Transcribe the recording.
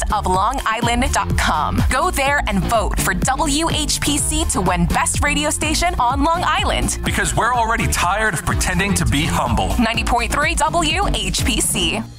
of LongIsland.com. Go there and vote for WHPC to win Best Radio Station on Long Island. Because we're already tired of pretending to be humble. 90.3 WHPC.